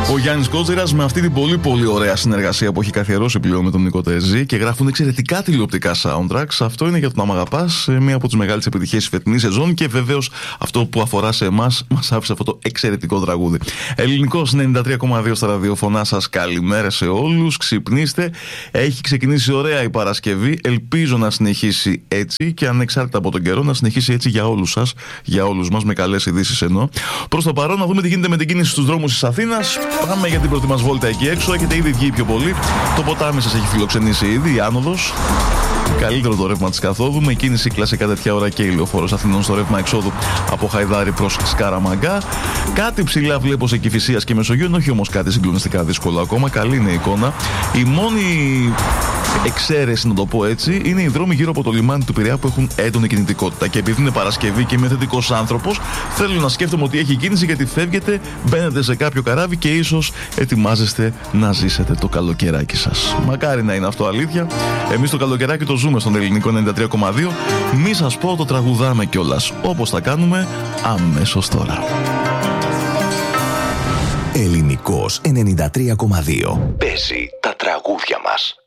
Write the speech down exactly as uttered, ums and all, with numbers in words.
Ο Γιάννης Κότσιρας με αυτή την πολύ πολύ ωραία συνεργασία που έχει καθιερώσει πλέον με τον Νίκο Τεζή και γράφουν εξαιρετικά τηλεοπτικά soundtracks. Αυτό είναι για το να μ' αγαπάς, μία από τις μεγάλες επιτυχίες της φετινής σεζόν και βεβαίως αυτό που αφορά σε εμάς μας άφησε αυτό το εξαιρετικό τραγούδι. Ελληνικός ενενήντα τρία κόμμα δύο στα ραδιοφωνά σας, καλημέρα σε όλους. Ξυπνήστε. Έχει ξεκινήσει ωραία η Παρασκευή. Ελπίζω να συνεχίσει έτσι και ανεξάρτητα από τον καιρό να συνεχίσει έτσι για όλους σας, για όλους μας, με καλές ειδήσεις εννοώ. Προς το παρόν, να δούμε τι γίνεται με την κίνηση στους δρόμους της Αθήνας. Πάμε για την πρώτη μας βόλτα εκεί έξω. Έχετε ήδη βγει πιο πολύ. Το ποτάμι σας έχει φιλοξενήσει ήδη, η άνοδος. Καλύτερο το ρεύμα της καθόδου, με κίνηση κλασικά τέτοια ώρα και η Λεωφόρος Αθηνών στο ρεύμα εξόδου από Χαϊδάρη προς Σκαραμαγκά. Κάτι ψηλά βλέπω σε Κηφισίας και Μεσογείων, όχι όμως κάτι συγκλονιστικά δύσκολο ακόμα. Καλή είναι η εικόνα. Η μόνη εξαίρεση, να το πω έτσι, είναι οι δρόμοι γύρω από το λιμάνι του Πειραιά που έχουν έντονη κινητικότητα. Και επειδή είναι Παρασκευή και είμαι θετικός άνθρωπος, θέλω να σκέφτομαι ότι έχει κίνηση, γιατί φεύγετε, μπαίνετε σε κάποιο καράβι και ίσως ετοιμάζεστε να ζήσετε το καλοκαιράκι σας. Μακάρι να είναι αυτό αλήθεια. Εμείς το καλοκαιράκι το ζούμε στον Ελληνικό ενενήντα τρία κόμμα δύο. Μη σας πω, το τραγουδάμε κιόλας, όπως θα κάνουμε αμέσως τώρα. Ελληνικός ενενήντα τρία κόμμα δύο. Παίζει τα τραγούδια μας.